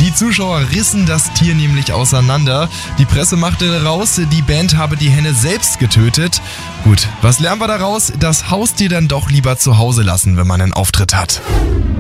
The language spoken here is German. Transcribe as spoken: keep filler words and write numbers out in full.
Die Zuschauer rissen das Tier nämlich auseinander. Die Presse machte raus, die Band habe die Henne selbst getötet. Gut, was lernen wir daraus? Das Haustier dann doch lieber zu Hause lassen, wenn man einen Auftritt hat.